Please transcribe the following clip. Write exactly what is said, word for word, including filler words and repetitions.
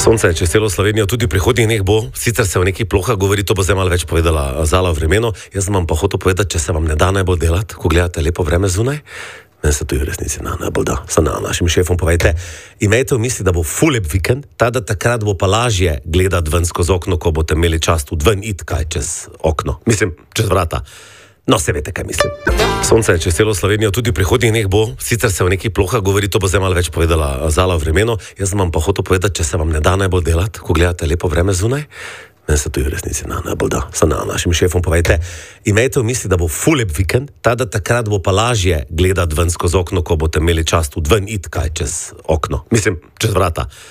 Sonce je čez celo Slovenijo, tudi prihodnjih dneh bo, sicer se o nekih plohah govori, to bo zdaj malo več povedala Zala v vremenu. Jaz vam pa hotel povedati, če se vam ne da najbolj delati, ko gledate lepo vreme zunaj, meni se to v resnici na najbolj da. Sa na našim šefom povejte, imejte v misli, da bo ful lep vikend, ta da takrat bo pa lažje gledati ven skozi okno, ko boste imeli čas tudi ven iti kaj čez okno. Mislim, čez vrata. No, se veste, kaj mislim. Sonce je čez celo Slovenijo, tudi prihodnjih dneh bo, sicer se o nekih plohah govori, to bo zdaj malo več povedala Zala v vremenu. Jaz vam pa hotel povedati, če se vam ne da najbolj delati, ko gledate lepo vreme zunaj, meni se to v resnici na najbolj da. Sa na našim šefom povejte, imejte v misli, da bo ful lep vikend, ta da takrat bo pa lažje gledati ven skozi okno, ko boste imeli čas tudi ven iti kaj čez okno. Mislim, čez vrata.